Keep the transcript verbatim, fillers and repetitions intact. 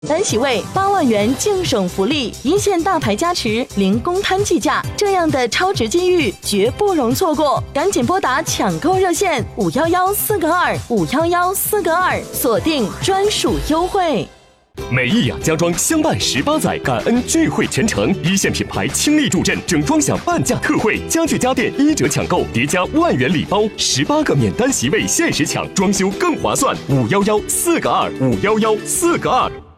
单席位八万元净省福利，一线大牌加持，零公摊计价，这样的超值机遇绝不容错过！赶紧拨打抢购热线五幺幺四个二五幺幺四个二，锁定专属优惠。 美意雅家装相伴十八载，感恩聚会全程，一线品牌倾力助阵，整装享半价特惠，家具家电一折抢购，叠加万元礼包，十八个免单席位限时抢，装修更划算。五幺幺四个二五幺幺四个二。